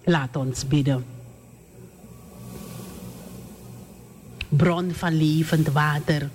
Laat ons bidden. Bron van levend water,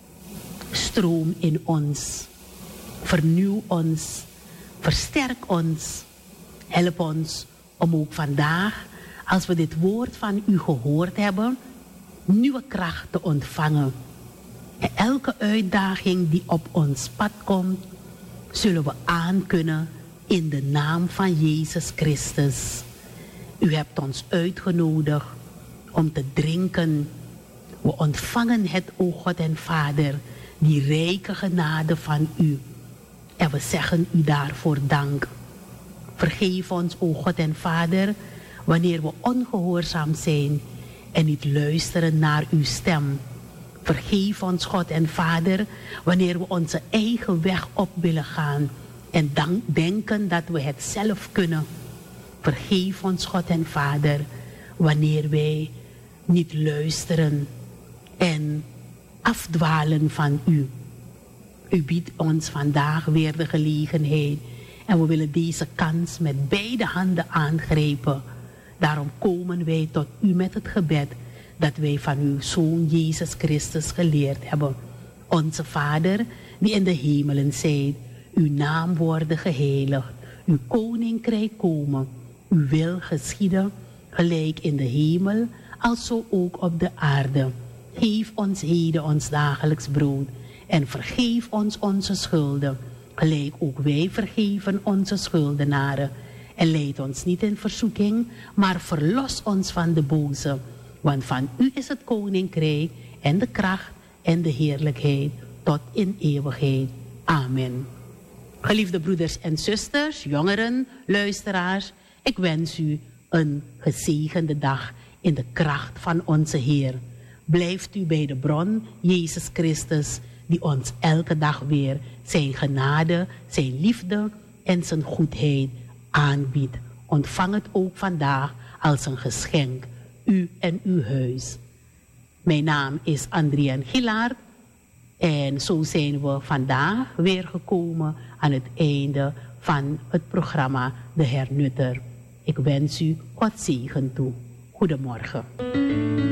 stroom in ons, vernieuw ons, versterk ons, help ons om ook vandaag, als we dit woord van u gehoord hebben, nieuwe kracht te ontvangen. En elke uitdaging die op ons pad komt, zullen we aankunnen in de naam van Jezus Christus. U hebt ons uitgenodigd om te drinken. We ontvangen het, o God en Vader, die rijke genade van u. En we zeggen u daarvoor dank. Vergeef ons, o God en Vader, wanneer we ongehoorzaam zijn en niet luisteren naar uw stem. Vergeef ons, God en Vader, wanneer we onze eigen weg op willen gaan en denken dat we het zelf kunnen. Vergeef ons, God en Vader, wanneer wij niet luisteren en afdwalen van u. U biedt ons vandaag weer de gelegenheid en we willen deze kans met beide handen aangrijpen. Daarom komen wij tot u met het gebed dat wij van uw Zoon Jezus Christus geleerd hebben. Onze Vader, die in de hemelen zijt, uw naam worden geheiligd, uw koninkrijk komen, uw wil geschieden, gelijk in de hemel, alzo ook op de aarde. Geef ons heden ons dagelijks brood en vergeef ons onze schulden, gelijk ook wij vergeven onze schuldenaren. En leid ons niet in verzoeking, maar verlos ons van de boze. Want van u is het koninkrijk en de kracht en de heerlijkheid tot in eeuwigheid. Amen. Geliefde broeders en zusters, jongeren, luisteraars, ik wens u een gezegende dag in de kracht van onze Heer. Blijft u bij de bron, Jezus Christus, die ons elke dag weer zijn genade, zijn liefde en zijn goedheid aanbiedt. Ontvang het ook vandaag als een geschenk, u en uw huis. Mijn naam is Adrienne Gilaert en zo zijn we vandaag weer gekomen aan het einde van het programma De Hernutter. Ik wens u God zegen toe. Goedemorgen.